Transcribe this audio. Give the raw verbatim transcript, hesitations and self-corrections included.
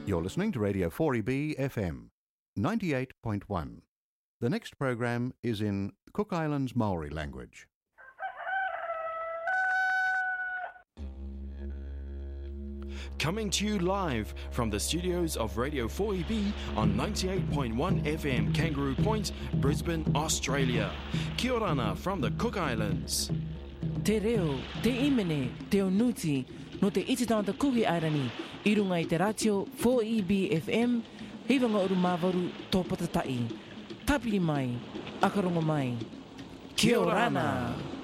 You're listening to Radio four E B F M, ninety-eight point one. The next program is in Cook Islands Maori language. Coming to you live from the studios of Radio four E B on ninety-eight point one F M Kangaroo Point, Brisbane, Australia. Kia orana from the Cook Islands. Te reo, te imene, te onuti, no te ititanga Kuki Airani, i runga i te ratio four E B F M, hivanga uru māwaru tō patatai. Tapiri mai, akarongo mai. Kia orana.